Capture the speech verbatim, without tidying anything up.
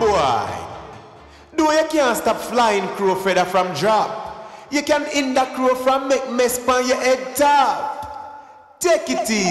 boy. Though you can't stop flying crow feather from drop, you can hinder crow from make mess on your head top. Take it easy.